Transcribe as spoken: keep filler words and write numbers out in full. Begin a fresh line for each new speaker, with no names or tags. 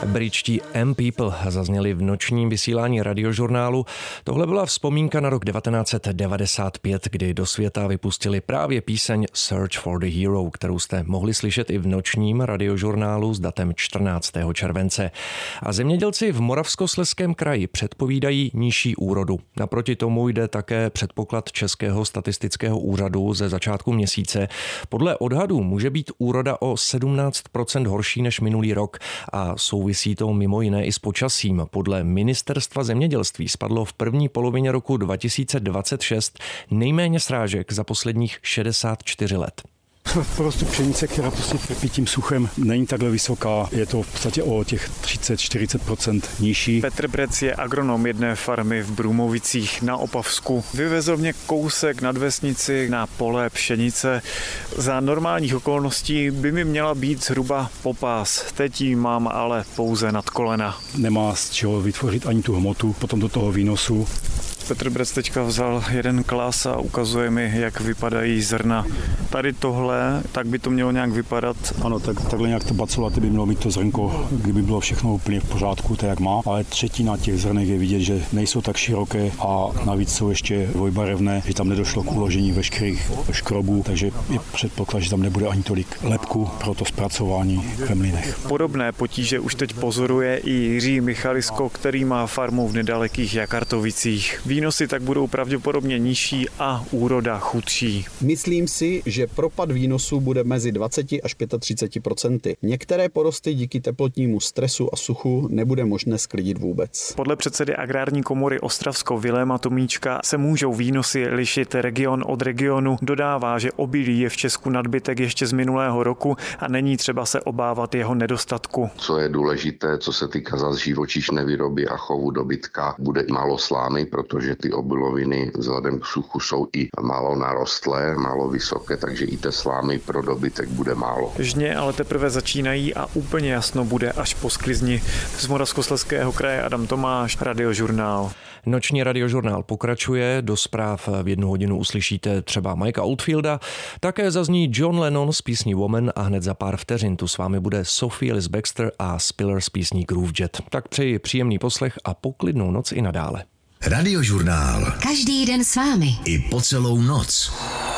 Britští M People zazněli v nočním vysílání Radiožurnálu. Tohle byla vzpomínka na rok devatenáct set devadesát pět, kdy do světa vypustili právě píseň Search for the Hero, kterou jste mohli slyšet i v nočním Radiožurnálu s datem čtrnáctého července. A zemědělci v Moravskoslezském kraji předpovídají nižší úrodu. Naproti tomu jde také předpoklad Českého statistického úřadu ze začátku měsíce. Podle odhadů může být úroda o sedmnáct procent horší než minulý rok a souvisí to mimo jiné i s počasím. Podle Ministerstva zemědělství spadlo v první polovině roku dva tisíce dvacet šest nejméně srážek za posledních šedesát čtyři let.
Prostě pšenice, která prostě trpí tím suchem, není takhle vysoká, je to v podstatě o těch třicet až čtyřicet procent nižší.
Petr Brec je agronom jedné farmy v Brůmovicích na Opavsku. Vyvezl mě kousek nad vesnici na pole pšenice. Za normálních okolností by mi měla být zhruba po pás. Teď ji mám ale pouze nad kolena.
Nemá z čeho vytvořit ani tu hmotu potom do toho výnosu.
Petr Brec teďka vzal jeden klas a ukazuje mi, jak vypadají zrna. Tady tohle, tak by to mělo nějak vypadat.
Ano, tak, takhle nějak to baculaty by mělo být to zrnko, kdyby bylo všechno úplně v pořádku, tak jak má. Ale třetina těch zrnek je vidět, že nejsou tak široké a navíc jsou ještě dvojbarevné, že tam nedošlo k uložení veškerých škrobů, takže je předpoklad, že tam nebude ani tolik lepku pro to zpracování ve mlýnech.
Podobné potíže už teď pozoruje i Jiří Michalisko, který má farmu v nedalekých Jakartovicích. Výnosy tak budou pravděpodobně nižší a úroda chudší.
Myslím si, že propad výnosů bude mezi dvacet až třicet pět procent. Některé porosty díky teplotnímu stresu a suchu nebude možné sklidit vůbec.
Podle předsedy Agrární komory Ostravsko Viléma Tomíčka se můžou výnosy lišit region od regionu. Dodává, že obilí je v Česku nadbytek ještě z minulého roku a není třeba se obávat jeho nedostatku.
Co je důležité, co se týká zase živočišné výroby a chovu dobytka, bude málo slámy, protože že ty obiloviny vzhledem k suchu jsou i málo narostlé, málo vysoké, takže i té slámy pro dobytek bude málo.
Žně ale teprve začínají a úplně jasno bude až po sklizni. Z Moravskoslezského kraje Adam Tomáš, Radiožurnál.
Noční Radiožurnál pokračuje, do zpráv v jednu hodinu uslyšíte třeba Mikea Oldfielda, také zazní John Lennon z písní Woman a hned za pár vteřin tu s vámi bude Sophie Ellis Bextor a Spiller z písní Groove Jet. Tak přeji příjemný poslech a poklidnou noc i nadále.
Radiožurnál.
Každý den s vámi.
I po celou noc.